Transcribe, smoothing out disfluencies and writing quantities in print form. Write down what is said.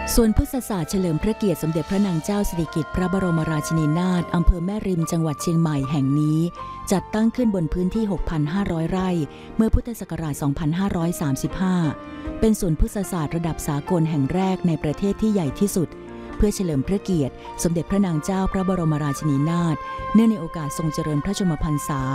สวนพฤกษศาสตร์เฉลิมพระเกียรติสมเด็จพระนางเจ้าสิริกิติ์พระบรมราชินีนาถอำเภอแม่ริมจังหวัดเชียงใหม่แห่งนี้จัดตั้งขึ้นบนพื้นที่ 6,500 ไร่เมื่อพุทธศักราช 2535 เป็นสวนพฤกษศาสตร์ระดับสากลแห่งแรกในประเทศที่ใหญ่ที่สุดเพื่อเฉลิมพระเกียรติสมเด็จพระนางเจ้าพระบรมราชินีนาถเนื่องในโอกาสทรงเจริญพระชนมพรรษา